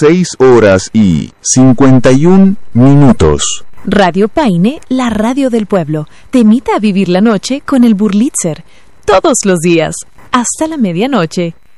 6:51. Radio Paine, la radio del pueblo, te invita a vivir la noche con el Burlitzer. Todos los días, hasta la medianoche.